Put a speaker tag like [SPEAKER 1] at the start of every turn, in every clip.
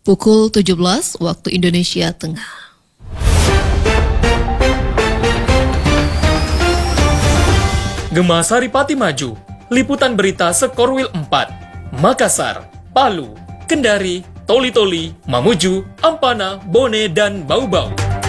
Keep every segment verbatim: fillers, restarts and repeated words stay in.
[SPEAKER 1] Pukul tujuh belas waktu Indonesia Tengah.
[SPEAKER 2] Gema Saripati Maju, liputan berita Sekorwil empat, Makassar, Palu, Kendari, Toli-Toli, Mamuju, Ampana, Bone, dan Bau-Bau.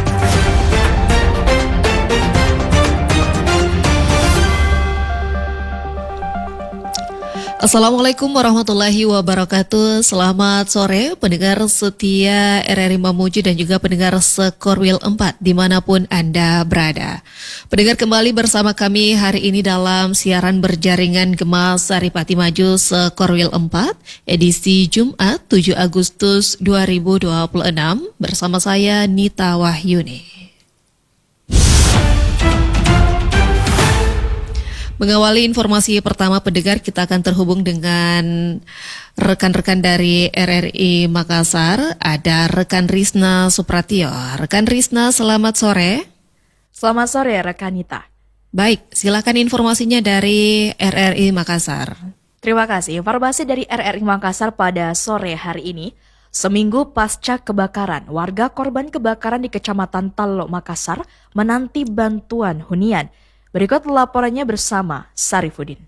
[SPEAKER 1] Assalamualaikum warahmatullahi wabarakatuh. Selamat sore pendengar setia R R I Mamuju dan juga pendengar Sekorwil empat dimanapun Anda berada. Pendengar kembali bersama kami hari ini dalam siaran berjaringan Gema Saripati Maju Sekorwil empat edisi Jumat tujuh Agustus dua ribu dua puluh enam bersama saya Nita Wahyuni. Mengawali informasi pertama pendengar, kita akan terhubung dengan rekan-rekan dari R R I Makassar. Ada rekan Rizna Supratio. Rekan Rizna, selamat sore.
[SPEAKER 3] Selamat sore rekan Nita.
[SPEAKER 1] Baik, silakan informasinya dari R R I Makassar.
[SPEAKER 3] Terima kasih. Informasi dari R R I Makassar pada sore hari ini. Seminggu pasca kebakaran, warga korban kebakaran di Kecamatan Tallo, Makassar menanti bantuan hunian. Berikut laporannya bersama Sarifudin.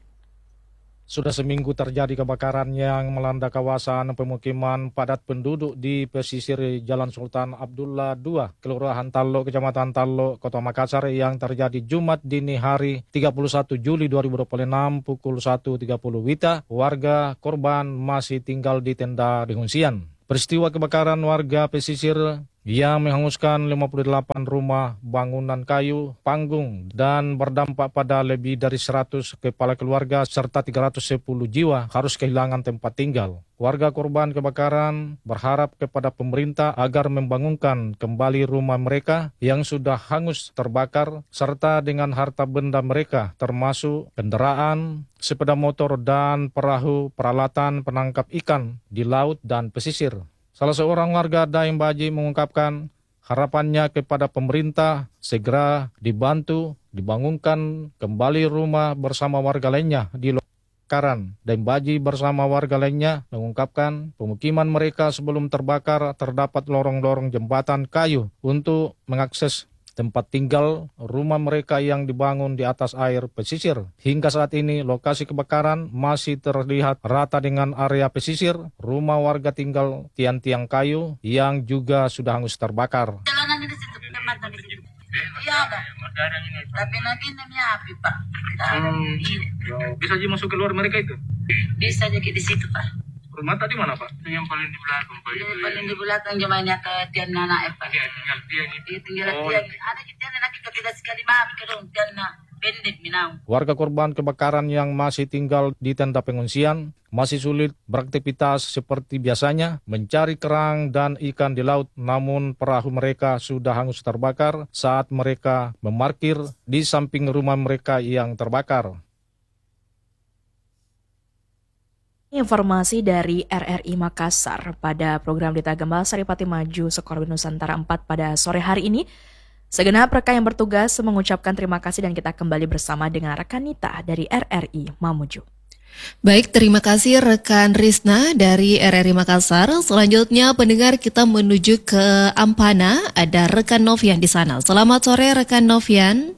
[SPEAKER 4] Sudah seminggu terjadi kebakaran yang melanda kawasan pemukiman padat penduduk di pesisir Jalan Sultan Abdullah dua, Kelurahan Tallo, Kecamatan Tallo, Kota Makassar yang terjadi Jumat dini hari tiga puluh satu Juli dua ribu dua puluh enam pukul satu tiga puluh wita. Warga korban masih tinggal di tenda pengungsian. Peristiwa kebakaran warga pesisir yang menghanguskan lima puluh delapan rumah, bangunan kayu, panggung, dan berdampak pada lebih dari seratus kepala keluarga serta tiga ratus sepuluh jiwa harus kehilangan tempat tinggal. Warga korban kebakaran berharap kepada pemerintah agar membangunkan kembali rumah mereka yang sudah hangus terbakar serta dengan harta benda mereka termasuk kendaraan, sepeda motor, dan perahu peralatan penangkap ikan di laut dan pesisir. Salah seorang warga Daeng Baji mengungkapkan harapannya kepada pemerintah segera dibantu dibangunkan kembali rumah bersama warga lainnya di lokasi. Daeng Baji bersama warga lainnya mengungkapkan pemukiman mereka sebelum terbakar terdapat lorong-lorong jembatan kayu untuk mengakses tempat tinggal rumah mereka yang dibangun di atas air pesisir. Hingga saat ini lokasi kebakaran masih terlihat rata dengan area pesisir. Rumah warga tinggal tiang-tiang kayu yang juga sudah hangus terbakar.
[SPEAKER 5] Jalanan di situ, tempat di situ. Iya ada. Tapi nanti namanya api Pak.
[SPEAKER 6] Hmm. Bisa aja masuk keluar mereka itu?
[SPEAKER 5] Bisa aja di situ Pak.
[SPEAKER 6] Rumah tadi mana Pak? Yang paling di belakang Pak.
[SPEAKER 5] Yang paling di belakang zamannya ke tiang nana Pak.
[SPEAKER 6] Iya, tinggal tiang itu.
[SPEAKER 5] Iya, tinggal tiang. Ada di tiang nanti kita sekali maaf ke dong tiang na pendek minau.
[SPEAKER 4] Warga korban kebakaran yang masih tinggal di tenda pengungsian masih sulit beraktivitas seperti biasanya, mencari kerang dan ikan di laut, namun perahu mereka sudah hangus terbakar saat mereka memarkir di samping rumah mereka yang terbakar.
[SPEAKER 3] Informasi dari R R I Makassar pada program Dita Gema Saripati Maju Sekorwil Nusantara empat pada sore hari ini. Segenap rekan yang bertugas mengucapkan terima kasih dan kita kembali bersama dengan rekan Nita dari R R I Mamuju.
[SPEAKER 1] Baik, terima kasih rekan Rizna dari R R I Makassar. Selanjutnya pendengar kita menuju ke Ampana, ada rekan Novian di sana. Selamat sore rekan Novian.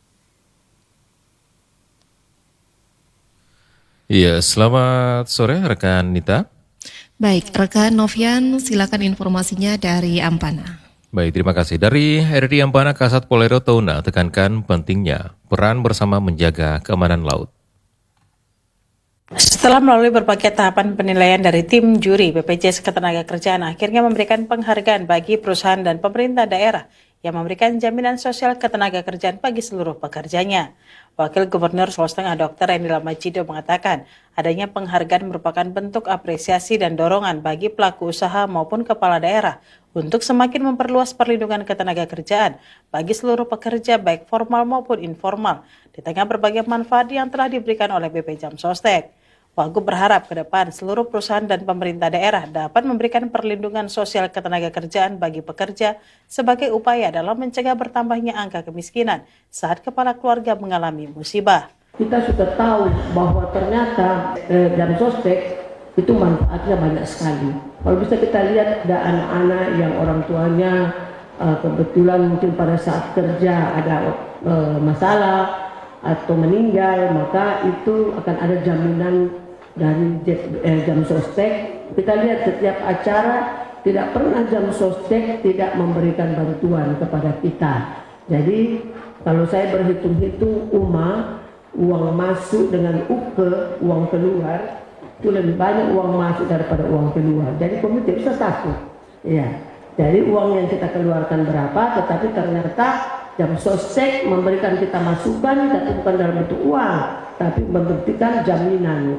[SPEAKER 7] Iya, selamat sore rekan Nita.
[SPEAKER 1] Baik, rekan Novian, silakan informasinya dari Ampana.
[SPEAKER 7] Baik, terima kasih. Dari R R I Ampana, Kasat Polero Tauna tekankan pentingnya peran bersama menjaga keamanan laut.
[SPEAKER 8] Setelah melalui berbagai tahapan penilaian dari tim juri, B P J S Ketenagakerjaan akhirnya memberikan penghargaan bagi perusahaan dan pemerintah daerah yang memberikan jaminan sosial ketenagakerjaan bagi seluruh pekerjanya. Wakil Gubernur Sulawesi Tengah Dokter Endila Majido mengatakan adanya penghargaan merupakan bentuk apresiasi dan dorongan bagi pelaku usaha maupun kepala daerah untuk semakin memperluas perlindungan ketenagakerjaan bagi seluruh pekerja baik formal maupun informal di tengah berbagai manfaat yang telah diberikan oleh B P Jam Sostek. Wagub berharap ke depan seluruh perusahaan dan pemerintah daerah dapat memberikan perlindungan sosial ketenagakerjaan bagi pekerja sebagai upaya dalam mencegah bertambahnya angka kemiskinan saat kepala keluarga mengalami musibah.
[SPEAKER 9] Kita sudah tahu bahwa ternyata eh, Jam Sostek itu manfaatnya banyak sekali. Kalau bisa kita lihat ada anak-anak yang orang tuanya uh, kebetulan mungkin pada saat kerja ada uh, masalah atau meninggal, maka itu akan ada jaminan dari eh, jam sostek. Kita lihat setiap acara tidak pernah jam sostek tidak memberikan bantuan kepada kita. Jadi kalau saya berhitung-hitung Uma, uang masuk dengan uke, uang keluar, itu lebih banyak uang masuk daripada uang keluar. Jadi komite bisa takut. Ya. Jadi uang yang kita keluarkan berapa, tetapi ternyata jam sostek memberikan kita masukan, tapi bukan dalam bentuk uang, tapi memberikan jaminan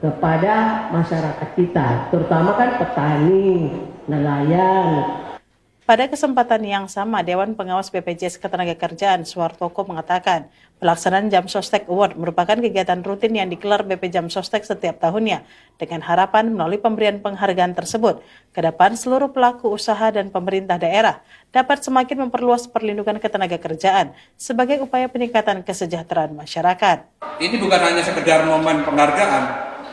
[SPEAKER 9] kepada masyarakat kita, terutama kan petani, nelayan.
[SPEAKER 8] Pada kesempatan yang sama, Dewan Pengawas B P J S Ketenagakerjaan Suhartoko mengatakan, pelaksanaan Jam Sostek Award merupakan kegiatan rutin yang digelar B P Jam Sostek setiap tahunnya, dengan harapan melalui pemberian penghargaan tersebut, ke depan seluruh pelaku usaha dan pemerintah daerah dapat semakin memperluas perlindungan ketenagakerjaan sebagai upaya peningkatan kesejahteraan masyarakat.
[SPEAKER 10] Ini bukan hanya sekedar momen penghargaan,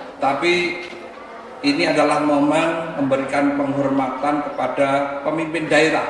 [SPEAKER 10] tapi ini adalah momen memberikan penghormatan kepada pemimpin daerah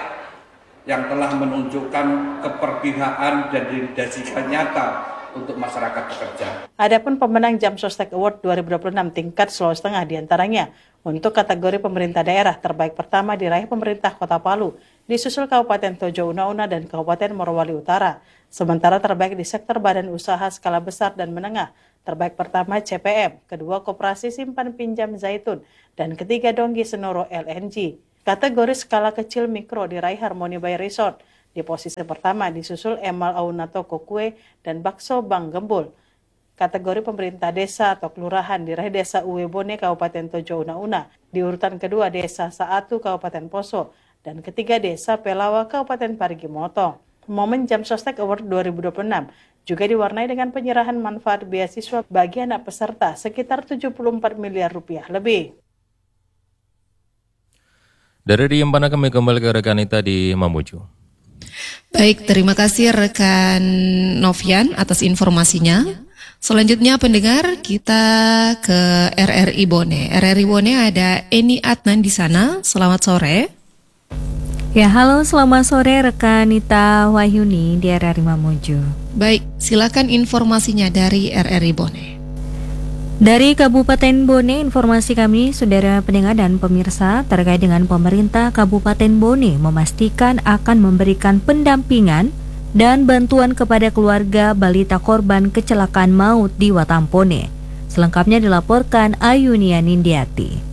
[SPEAKER 10] yang telah menunjukkan keperpihakan dan dedikasinya nyata untuk masyarakat pekerja.
[SPEAKER 8] Adapun pemenang Jam Sostek Award dua ribu dua puluh enam tingkat Sulawesi Tengah diantaranya untuk kategori pemerintah daerah terbaik pertama diraih pemerintah Kota Palu, disusul Kabupaten Tojo Una-Una dan Kabupaten Morowali Utara. Sementara terbaik di sektor badan usaha skala besar dan menengah, terbaik pertama C P M, kedua Koperasi Simpan Pinjam Zaitun, dan ketiga Donggi Senoro L N G. Kategori skala kecil mikro diraih Harmoni Bay Resort. Di posisi pertama disusul Emal Aunato Kokue dan Bakso Bang Gembul. Kategori pemerintah desa atau kelurahan diraih Desa Uwebone Kabupaten Tojo Una-Una. Di urutan kedua Desa Saatu Kabupaten Poso dan ketiga Desa Pelawa Kabupaten Parigi Motong. Momen Jam Sostek Award dua ribu dua puluh enam juga diwarnai dengan penyerahan manfaat beasiswa bagi anak peserta sekitar tujuh puluh empat miliar rupiah lebih.
[SPEAKER 7] Dari di Empana kami kembali ke rekan Nita di Mamuju.
[SPEAKER 1] Baik, terima kasih rekan Novian atas informasinya. Selanjutnya pendengar, kita ke R R I Bone. R R I Bone ada Eni Adnan di sana. Selamat sore.
[SPEAKER 11] Ya, halo, selamat sore rekan Nita Wahyuni di R R I Mamuju.
[SPEAKER 1] Baik, silakan informasinya dari R R I Bone.
[SPEAKER 11] Dari Kabupaten Bone, informasi kami, saudara pendengar dan pemirsa, terkait dengan pemerintah Kabupaten Bone memastikan akan memberikan pendampingan dan bantuan kepada keluarga balita korban kecelakaan maut di Watampone. Selengkapnya dilaporkan Ayunia Nindiati.